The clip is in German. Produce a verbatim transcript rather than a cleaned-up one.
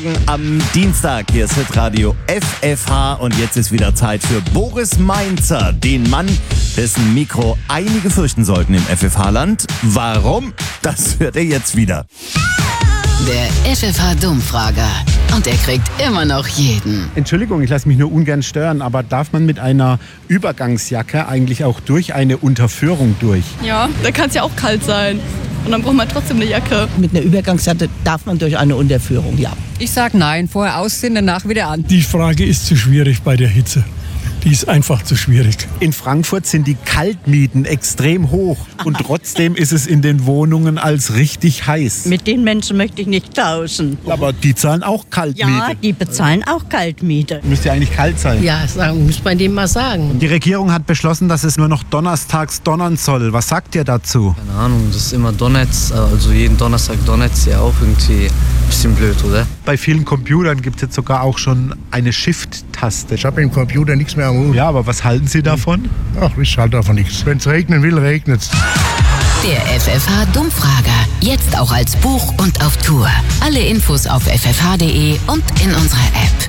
Am Dienstag, hier ist Hitradio F F H und jetzt ist wieder Zeit für Boris Mainzer, den Mann, dessen Mikro einige fürchten sollten im F F H-Land. Warum? Das hört er jetzt wieder. Der F F H-Dummfrager. Und er kriegt immer noch jeden. Entschuldigung, ich lasse mich nur ungern stören, aber darf man mit einer Übergangsjacke eigentlich auch durch eine Unterführung durch? Ja, da kann es ja auch kalt sein. Und dann braucht man trotzdem eine Jacke. Mit einer Übergangsjacke darf man durch eine Unterführung, ja. Ich sag nein, vorher ausziehen, danach wieder an. Die Frage ist zu schwierig bei der Hitze. Die ist einfach zu schwierig. In Frankfurt sind die Kaltmieten extrem hoch und trotzdem ist es in den Wohnungen als richtig heiß. Mit den Menschen möchte ich nicht tauschen. Aber die zahlen auch Kaltmiete. Ja, die bezahlen auch Kaltmiete. Müsste ja eigentlich kalt sein. Ja, sagen, muss man dem mal sagen. Die Regierung hat beschlossen, dass es nur noch donnerstags donnern soll. Was sagt ihr dazu? Keine Ahnung, das ist immer Donnetz, also jeden Donnerstag Donnetz, ja auch irgendwie ein bisschen blöd, oder? Bei vielen Computern gibt es jetzt sogar auch schon eine Shift-Taste. Ich habe im Computer nichts mehr am Hut. Ja, aber was halten Sie davon? Ach, ich halte davon nichts. Wenn es regnen will, regnet es. Der F F H-Dummfrager. Jetzt auch als Buch und auf Tour. Alle Infos auf f f h punkt d e und in unserer App.